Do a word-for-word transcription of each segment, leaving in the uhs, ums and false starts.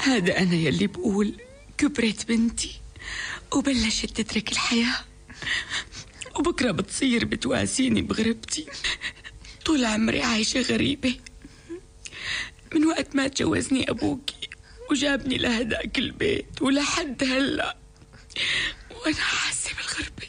هذا أنا يلي بقول كبرت بنتي وبلشت تترك الحياة، وبكرة بتصير بتواسيني بغربتي. طول عمري عايشة غريبة من وقت ما تجوزني أبوكي وجابني لهداك البيت ولحد هلأ وأنا حاسة بالغربة.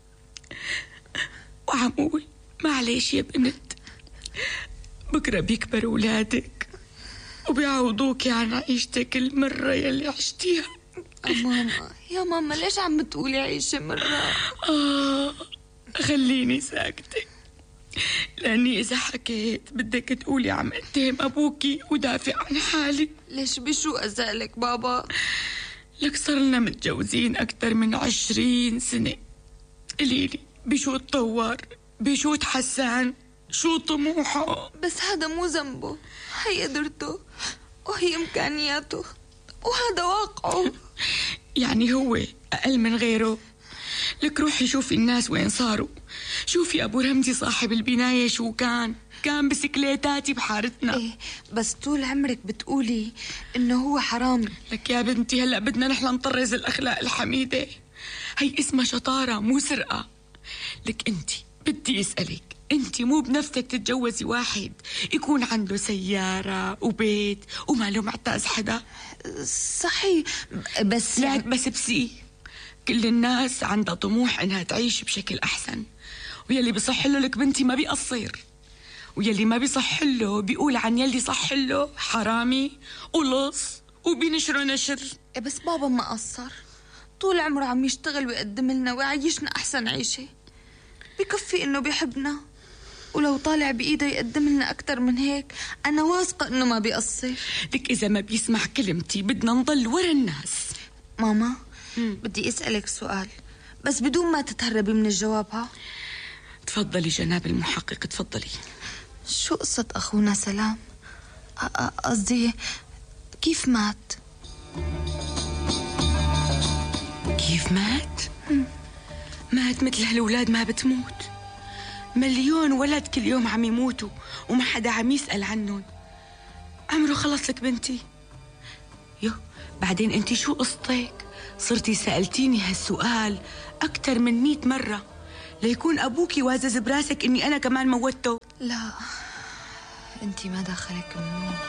وعمول معليش يا بنت، بكرة بيكبر أولادك وبيعوضوكي عن عيشتك المرة يلي عشتيها. ماما يا ماما ليش عم تقولي عيشة مرة؟ آه خليني ساكتة، لأني إذا حكيت بدك تقولي عم اتهم أبوكي ودافع عن حالي. ليش بشو أزعلك بابا؟ لك صرنا متجوزين أكتر من عشرين سنة، قليلي بشو تطور، بشو تحسن، شو طموحه. بس هذا مو ذنبه، هي قدرته وهي إمكانياته وهذا واقعه. يعني هو أقل من غيره؟ لك روحي شوفي الناس وين صاروا، شوفي أبو رمزي صاحب البناية شو كان كان بسكليتاتي بحارتنا. إيه بس طول عمرك بتقولي إنه هو حرامي. لك يا بنتي هلأ بدنا نحن نطرز الأخلاق الحميدة، هي اسمها شطارة مو سرقة. لك انتي بدي اسألك، انتي مو بنفسك تتجوزي واحد يكون عنده سيارة وبيت وما له معتاز حدا؟ صحيح بس لا بس بسي كل الناس عندها طموح انها تعيش بشكل احسن، ويلي بيصح له لك بنتي ما بيقصر، ويلي ما بيصح له بيقول عن يلي صح له حرامي ولص وبينشره نشر. بس بابا ما قصر، طول عمره عم يشتغل ويقدم لنا ويعيشنا أحسن عيشة، بكفي إنه بيحبنا، ولو طالع بإيده يقدم لنا أكتر من هيك أنا واثقة إنه ما بيقصر. لك إذا ما بيسمع كلمتي بدنا نضل ورا الناس. ماما مم. بدي أسألك سؤال بس بدون ما تتهربي من الجواب. ها تفضلي جناب المحقق تفضلي. شو قصة أخونا سلام؟ قصدي كيف مات؟ كيف مات؟ مم. مات مثل هالولاد ما بتموت، مليون ولد كل يوم عم يموتوا وما حدا عم يسأل عنهم. عمره خلص لك بنتي. يو بعدين انتي شو قصتك؟ صرتي سألتيني هالسؤال أكتر من مئة مرة ليكون أبوكي وازز براسك إني أنا كمان موتته. لا انتي ما دخلك النوم.